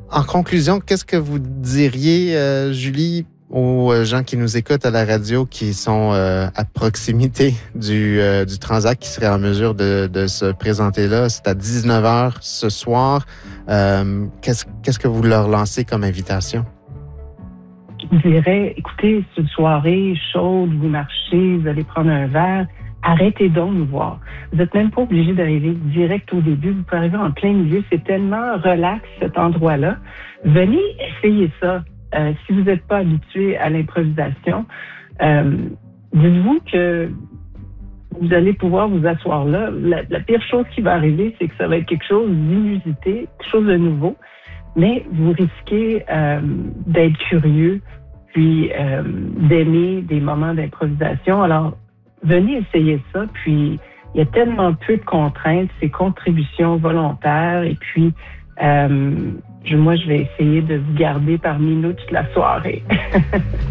En conclusion, qu'est-ce que vous diriez, Julie, aux gens qui nous écoutent à la radio, qui sont à proximité du Transat, qui seraient en mesure de se présenter là? C'est à 19h ce soir. Qu'est-ce que vous leur lancez comme invitation? Je dirais, écoutez, c'est une soirée chaude, vous marchez, vous allez prendre un verre, arrêtez donc de nous voir. Vous n'êtes même pas obligé d'arriver direct au début, vous pouvez arriver en plein milieu, c'est tellement relax cet endroit-là. Venez essayer ça. Si vous n'êtes pas habitué à l'improvisation, dites-vous que vous allez pouvoir vous asseoir là. La pire chose qui va arriver, c'est que ça va être quelque chose d'inusité, quelque chose de nouveau, mais vous risquez d'être curieux, puis d'aimer des moments d'improvisation. Alors, venez essayer ça, puis il y a tellement peu de contraintes, c'est contribution volontaire, et puis moi, je vais essayer de vous garder parmi nous toute la soirée.